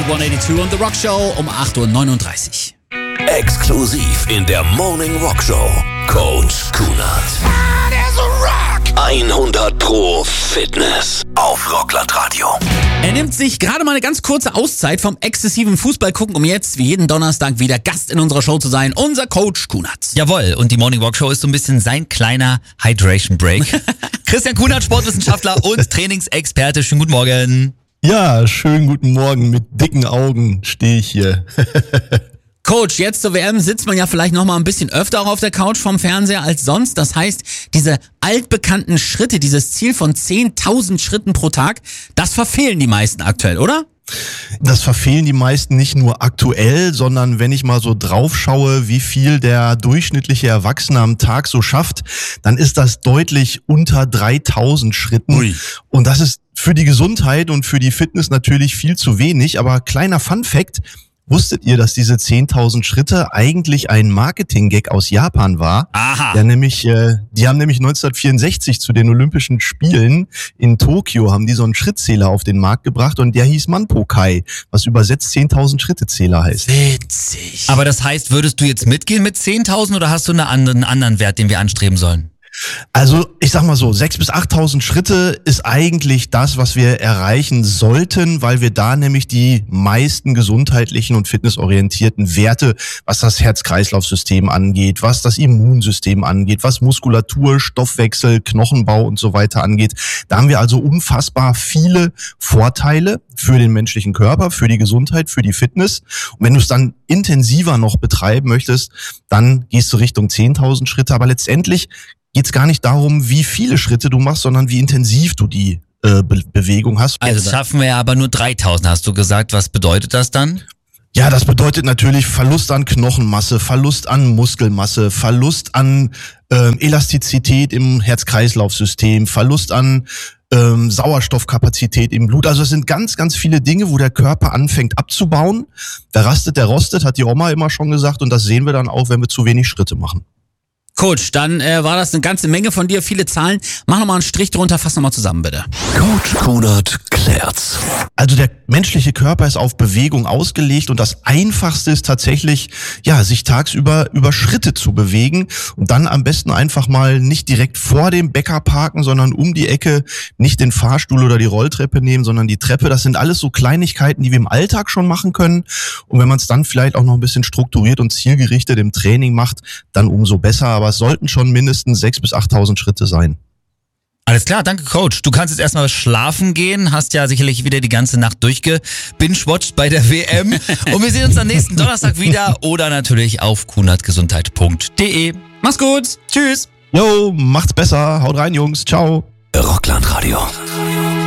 Blink 182 und The Rock Show um 8.39 Uhr. Exklusiv in der Morning Rock Show. Coach Kunert. 100% Fitness auf Rockland-Radio. Er nimmt sich gerade mal eine ganz kurze Auszeit vom exzessiven Fußballgucken, um jetzt wie jeden Donnerstag wieder Gast in unserer Show zu sein. Unser Coach Kunert. Jawohl, und die Morning Rock Show ist so ein bisschen sein kleiner Hydration Break. Christian Kunert, Sportwissenschaftler und Trainingsexperte. Schönen guten Morgen. Ja, schönen guten Morgen. Mit dicken Augen stehe ich hier. Coach, jetzt zur WM sitzt man ja vielleicht noch mal ein bisschen öfter auch auf der Couch vom Fernseher als sonst. Das heißt, diese altbekannten Schritte, dieses Ziel von 10.000 Schritten pro Tag, das verfehlen die meisten aktuell, oder? Das verfehlen die meisten nicht nur aktuell, sondern wenn ich mal so drauf schaue, wie viel der durchschnittliche Erwachsene am Tag so schafft, dann ist das deutlich unter 3.000 Schritten. Ui. Und das ist für die Gesundheit und für die Fitness natürlich viel zu wenig. Aber kleiner Fun-Fact: Wusstet ihr, dass diese 10.000 Schritte eigentlich ein Marketing-Gag aus Japan war? Aha. Die haben nämlich 1964 zu den Olympischen Spielen in Tokio haben die so einen Schrittzähler auf den Markt gebracht und der hieß Manpokai, was übersetzt 10.000 Schrittezähler heißt. Witzig. Aber das heißt, würdest du jetzt mitgehen mit 10.000 oder hast du einen anderen Wert, den wir anstreben sollen? Also ich sag mal so, 6.000 bis 8.000 Schritte ist eigentlich das, was wir erreichen sollten, weil wir da nämlich die meisten gesundheitlichen und fitnessorientierten Werte, was das Herz-Kreislauf-System angeht, was das Immunsystem angeht, was Muskulatur, Stoffwechsel, Knochenbau und so weiter angeht. Da haben wir also unfassbar viele Vorteile für den menschlichen Körper, für die Gesundheit, für die Fitness. Und wenn du es dann intensiver noch betreiben möchtest, dann gehst du Richtung 10.000 Schritte. Aber letztendlich geht es gar nicht darum, wie viele Schritte du machst, sondern wie intensiv du die Bewegung hast. Also schaffen wir ja aber nur 3.000, hast du gesagt. Was bedeutet das dann? Ja, das bedeutet natürlich Verlust an Knochenmasse, Verlust an Muskelmasse, Verlust an Elastizität im Herz-Kreislauf-System, Verlust an Sauerstoffkapazität im Blut. Also es sind ganz, ganz viele Dinge, wo der Körper anfängt abzubauen. Wer rastet, der rostet, hat die Oma immer schon gesagt. Und das sehen wir dann auch, wenn wir zu wenig Schritte machen. Coach, dann war das eine ganze Menge von dir, viele Zahlen. Mach nochmal einen Strich drunter, fass nochmal zusammen, bitte. Coach Kunert klärt's. Also der menschliche Körper ist auf Bewegung ausgelegt und das Einfachste ist tatsächlich, ja, sich tagsüber über Schritte zu bewegen und dann am besten einfach mal nicht direkt vor dem Bäcker parken, sondern um die Ecke, nicht den Fahrstuhl oder die Rolltreppe nehmen, sondern die Treppe. Das sind alles so Kleinigkeiten, die wir im Alltag schon machen können. Und wenn man es dann vielleicht auch noch ein bisschen strukturiert und zielgerichtet im Training macht, dann umso besser. Aber es sollten schon mindestens 6.000 bis 8.000 Schritte sein. Alles klar, danke Coach. Du kannst jetzt erstmal schlafen gehen, hast ja sicherlich wieder die ganze Nacht durchgebingewatcht bei der WM. Und wir sehen uns am nächsten Donnerstag wieder oder natürlich auf kunertgesundheit.de. Mach's gut. Tschüss. Jo, macht's besser. Haut rein, Jungs. Ciao. Rockland-Radio.